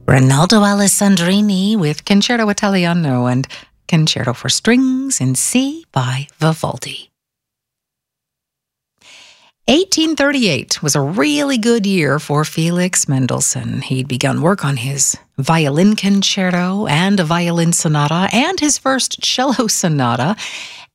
Rinaldo Alessandrini with Concerto Italiano and Concerto for Strings in C by Vivaldi. 1838 was a really good year for Felix Mendelssohn. He'd begun work on his violin concerto and a violin sonata and his first cello sonata,